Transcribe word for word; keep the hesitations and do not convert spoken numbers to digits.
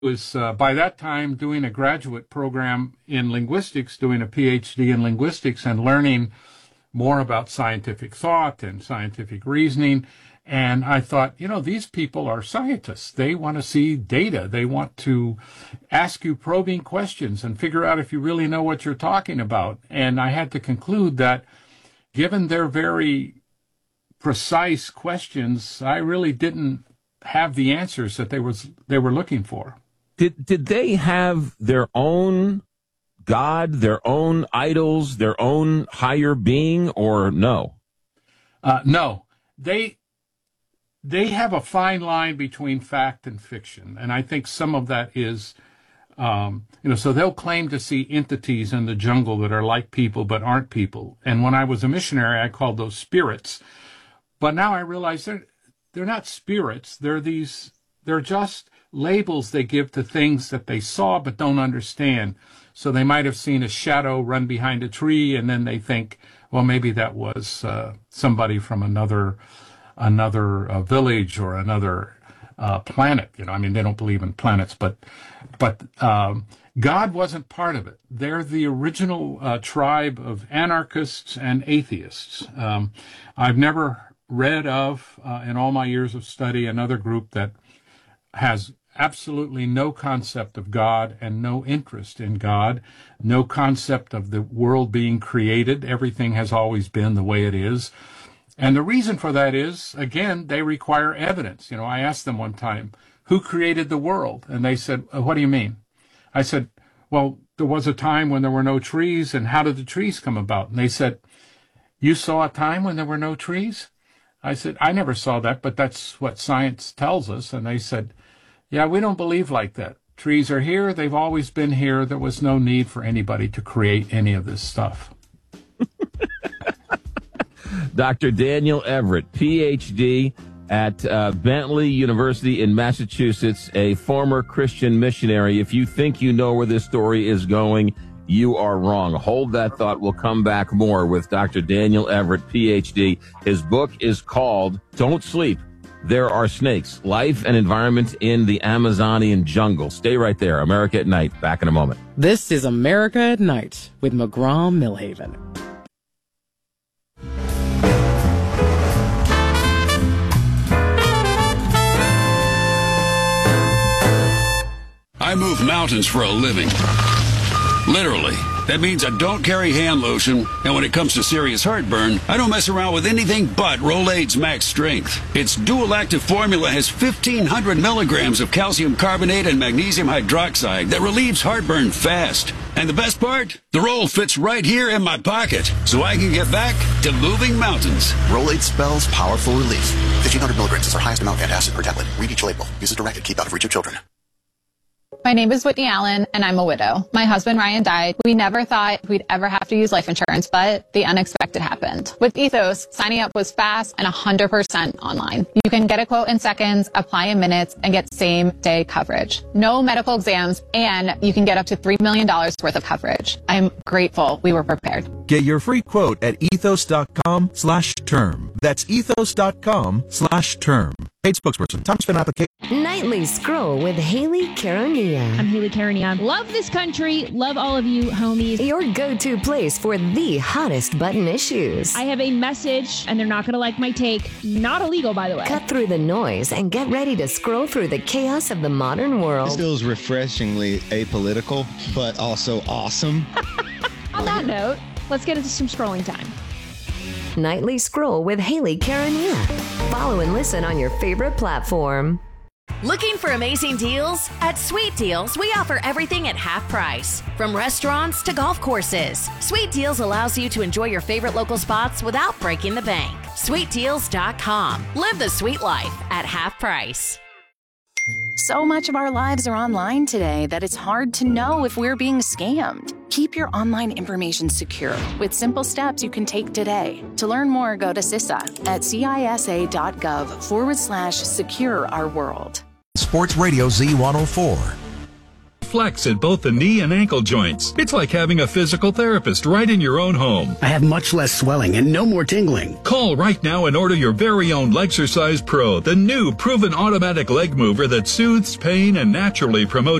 was uh, by that time doing a graduate program in linguistics, doing a P H D in linguistics and learning more about scientific thought and scientific reasoning. And I thought, you know, these people are scientists. They want to see data. They want to ask you probing questions and figure out if you really know what you're talking about. And I had to conclude that given their very precise questions, I really didn't have the answers that they was they were looking for. Did did they have their own God, their own idols, their own higher being, or no? Uh, no, they they have a fine line between fact and fiction, and I think some of that is, um, you know, so they'll claim to see entities in the jungle that are like people but aren't people. And when I was a missionary, I called those spirits. But now I realize they're they're not spirits. They're these. They're just labels they give to things that they saw but don't understand. So they might have seen a shadow run behind a tree, and then they think, well, maybe that was uh, somebody from another another uh, village or another uh, planet. You know, I mean, they don't believe in planets, but but um, God wasn't part of it. They're the original uh, tribe of anarchists and atheists. Um, I've never read of, uh, in all my years of study, another group that has absolutely no concept of God and no interest in God, no concept of the world being created. Everything has always been the way it is. And the reason for that is, again, they require evidence. You know, I asked them one time, who created the world? And they said, what do you mean? I said, well, there was a time when there were no trees, and how did the trees come about? And they said, you saw a time when there were no trees? I said, I never saw that, but that's what science tells us. And they said, yeah, we don't believe like that. Trees are here. They've always been here. There was no need for anybody to create any of this stuff. Doctor Daniel Everett, P H D at uh, Bentley University in Massachusetts, a former Christian missionary. If you think you know where this story is going, you are wrong. Hold that thought. We'll come back more with Doctor Daniel Everett, P H D. His book is called Don't Sleep. There Are Snakes, Life and Environment in the Amazonian Jungle. Stay right there. America at Night. Back in a moment. This is America at Night with McGraw-Millhaven. I move mountains for a living. Literally. That means I don't carry hand lotion, and when it comes to serious heartburn, I don't mess around with anything but Rolaids Max Strength. Its dual-active formula has fifteen hundred milligrams of calcium carbonate and magnesium hydroxide that relieves heartburn fast. And the best part? The roll fits right here in my pocket, so I can get back to moving mountains. Rolaids spells powerful relief. fifteen hundred milligrams is our highest amount of antacid per tablet. Read each label. Use as directed. Keep out of reach of children. My name is Whitney Allen, and I'm a widow. My husband, Ryan, died. We never thought we'd ever have to use life insurance, but the unexpected happened. With Ethos, signing up was fast and one hundred percent online. You can get a quote in seconds, apply in minutes, and get same-day coverage. No medical exams, and you can get up to three million dollars worth of coverage. I'm grateful we were prepared. Get your free quote at ethos.com slash term. That's ethos.com slash term. Paid spokesperson. Time spent application. Nightly Scroll with Haley Carania. I'm Haley Carania. Love this country. Love all of you homies. Your go-to place for the hottest button issues. I have a message, and they're not going to like my take. Not illegal, by the way. Cut through the noise and get ready to scroll through the chaos of the modern world. This feels refreshingly apolitical, but also awesome. On that note, let's get into some scrolling time. Nightly Scroll with Haley Carania. Follow and listen on your favorite platform. Looking for amazing deals? At Sweet Deals, we offer everything at half price. From restaurants to golf courses, Sweet Deals allows you to enjoy your favorite local spots without breaking the bank. sweet deals dot com. Live the sweet life at half price. So much of our lives are online today that it's hard to know if we're being scammed. Keep your online information secure with simple steps you can take today. To learn more, go to C I S A at cisa.gov forward slash secure our world. Sports Radio Z one oh four. flex at both the knee and ankle joints. It's like having a physical therapist right in your own home. I have much less swelling and no more tingling. Call right now and order your very own Lexercise Pro, the new proven automatic leg mover that soothes pain and naturally promotes